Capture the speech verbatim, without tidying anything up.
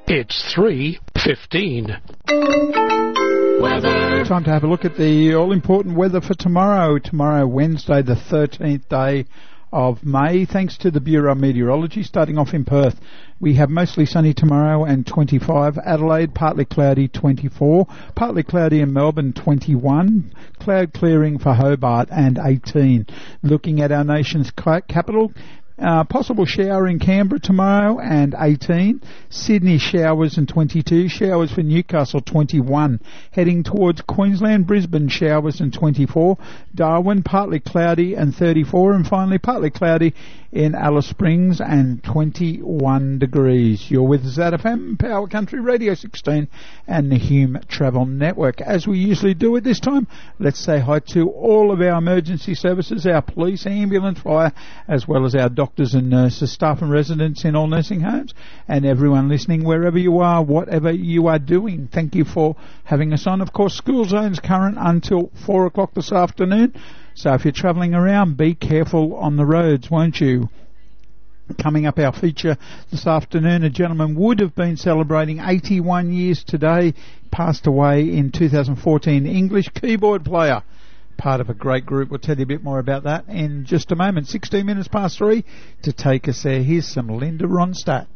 It's three fifteen. Weather. Time to have a look at the all-important weather for tomorrow. Tomorrow, Wednesday, the thirteenth day of May, thanks to the Bureau of Meteorology. Starting off in Perth, we have mostly sunny tomorrow and twenty-five. Adelaide, partly cloudy, twenty-four. Partly cloudy in Melbourne, twenty-one. Cloud clearing for Hobart and eighteen. Looking at our nation's capital, Uh, possible shower in Canberra tomorrow and eighteen. Sydney showers and twenty-two. Showers for Newcastle, twenty-one. Heading towards Queensland, Brisbane showers and twenty-four. Darwin partly cloudy and thirty-four. And finally partly cloudy in Alice Springs and twenty-one degrees. You're with Z F M, Power Country Radio sixteen and the Hume Travel Network. As we usually do at this time, let's say hi to all of our emergency services, our police, ambulance, fire, as well as our doctors and nurses, staff and residents in all nursing homes, and everyone listening wherever you are, whatever you are doing. Thank you for having us on. Of course, school zones current until four o'clock this afternoon. So if you're travelling around, be careful on the roads, won't you? Coming up our feature this afternoon, a gentleman would have been celebrating eighty-one years today, passed away in two thousand fourteen, English keyboard player, part of a great group. We'll tell you a bit more about that in just a moment. sixteen minutes past three to take us there. Here's some Linda Ronstadt.